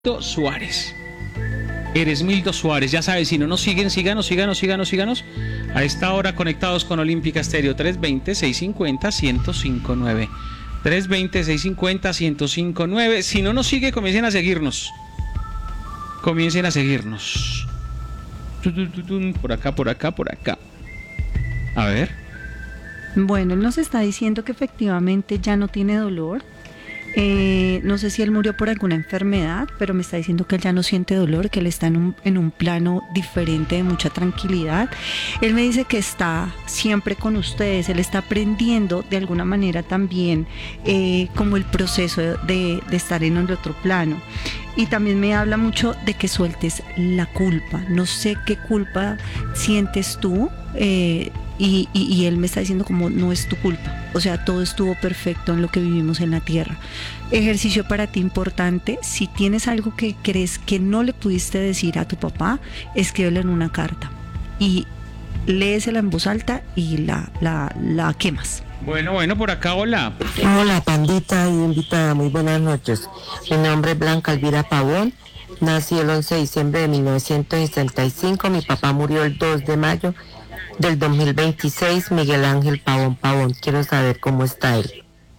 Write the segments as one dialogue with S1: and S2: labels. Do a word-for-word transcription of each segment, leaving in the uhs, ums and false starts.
S1: Suárez. Eresmildo Suárez, ya sabes, si no nos siguen, síganos, síganos, síganos, síganos. A esta hora conectados con Olímpica Estéreo, tres dos cero, seis cinco cero, uno cero cinco nueve. tres dos cero, seis cinco cero, uno cero cinco nueve. Si no nos sigue, comiencen a seguirnos. Comiencen a seguirnos. Por acá, por acá, por acá. A ver.
S2: Bueno, él nos está diciendo que efectivamente ya no tiene dolor. Eh, no sé si él murió por alguna enfermedad, pero me está diciendo que él ya no siente dolor, que él está en un, en un plano diferente de mucha tranquilidad. Él me dice que está siempre con ustedes, él está aprendiendo de alguna manera también eh, como el proceso de, de estar en el otro plano. Y también me habla mucho de que sueltes la culpa. No sé qué culpa sientes tú, eh, y, y, y él me está diciendo como no es tu culpa. O sea, todo estuvo perfecto en lo que vivimos en la tierra. Ejercicio para ti importante: si tienes algo que crees que no le pudiste decir a tu papá, escríbelo en una carta y léesela en voz alta y la, la, la quemas.
S1: Bueno, bueno, por acá, hola.
S3: Hola, pandita y invitada, muy buenas noches. Mi nombre es Blanca Elvira Pavón. Nací el once de diciembre de mil novecientos sesenta y cinco. Mi papá murió el dos de mayo del dos mil veintiséis. Miguel Ángel Pavón Pavón. Quiero saber cómo está él.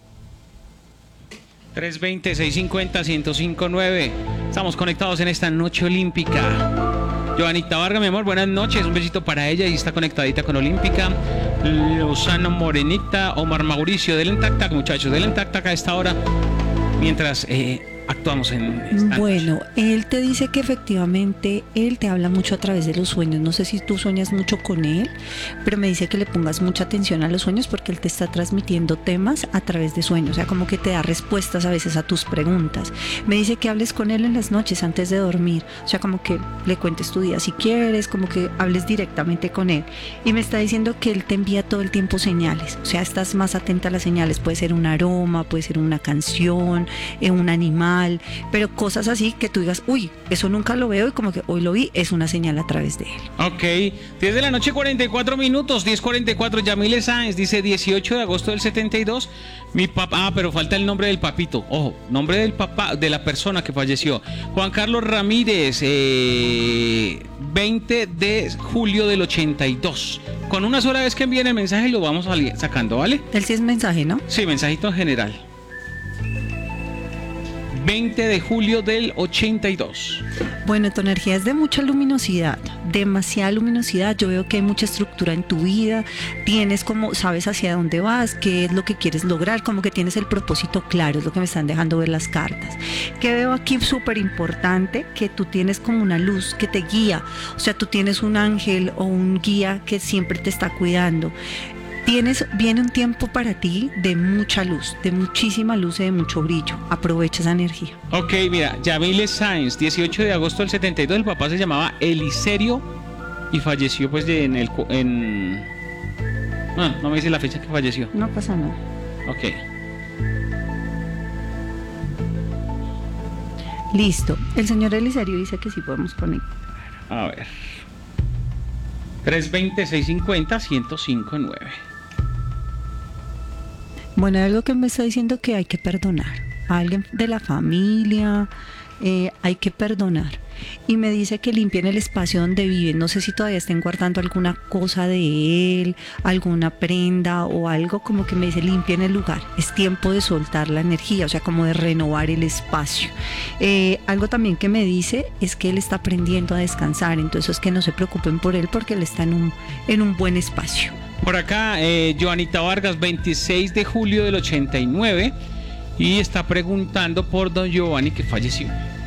S1: tres dos cero, seis cinco cero, uno cero cinco nueve. Estamos conectados en esta noche olímpica. Joanita Vargas, mi amor, buenas noches. Un besito para ella y está conectadita con Olímpica. Lozano Morenita, Omar Mauricio, del Tac Tac, muchachos, del Tac Tac a esta hora, mientras eh, actuamos en esta
S2: Bueno,
S1: noche.
S2: Él te dice que efectivamente él te habla mucho a través de los sueños. No sé si tú sueñas mucho con él, pero me dice que le pongas mucha atención a los sueños porque él te está transmitiendo temas a través de sueños, o sea, como que te da respuestas a veces a tus preguntas. Me dice que hables con él en las noches antes de dormir, o sea, como que le cuentes tu día si quieres, como que hables directamente con él. Y me está diciendo que él te envía todo el tiempo señales, o sea, estás más atenta a las señales. Puede ser un aroma, puede ser una canción, eh, un animal, pero cosas así que tú digas, uy, eso nunca lo veo y como que hoy lo vi, es una señal a través de él.
S1: Ok, diez de la noche, cuarenta y cuatro minutos, diez cuarenta y cuatro. Yamile Sáenz dice dieciocho de agosto del setenta y dos. Mi papá, ah, pero falta el nombre del papito. Ojo, nombre del papá, de la persona que falleció. Juan Carlos Ramírez, eh, veinte de julio del ochenta y dos. Con una sola vez que envíen el mensaje lo vamos sacando, ¿vale?
S2: Él sí es mensaje, ¿no?
S1: Sí, mensajito en general. veinte de julio del ochenta y dos.
S2: Bueno, tu energía es de mucha luminosidad, demasiada luminosidad. Yo veo que hay mucha estructura en tu vida, tienes como, sabes hacia dónde vas, qué es lo que quieres lograr, como que tienes el propósito claro, es lo que me están dejando ver las cartas. Que veo aquí súper importante, que tú tienes como una luz que te guía, o sea, tú tienes un ángel o un guía que siempre te está cuidando. Tienes, viene un tiempo para ti de mucha luz, de muchísima luz y de mucho brillo. Aprovecha esa energía.
S1: Ok, mira, Yamile Sáenz, dieciocho de agosto del setenta y dos. El papá se llamaba Eliserio y falleció pues de, en el... En... No, no me dice la fecha que falleció.
S2: No pasa nada.
S1: Ok.
S2: Listo. El señor Eliserio dice que sí podemos conectar.
S1: A ver. tres dos cero, seis cinco cero, uno cero cinco nueve.
S2: Bueno, hay algo que me está diciendo que hay que perdonar a alguien de la familia, eh, hay que perdonar. Y me dice que limpien el espacio donde viven. No sé si todavía estén guardando alguna cosa de él, alguna prenda o algo, como que me dice limpien el lugar. Es tiempo de soltar la energía, o sea, como de renovar el espacio. Eh, algo también que me dice es que él está aprendiendo a descansar, entonces es que no se preocupen por él porque él está en un, en un buen espacio.
S1: Por acá, eh, Joanita Vargas, veintiséis de julio del ochenta y nueve, y está preguntando por don Giovanni que falleció.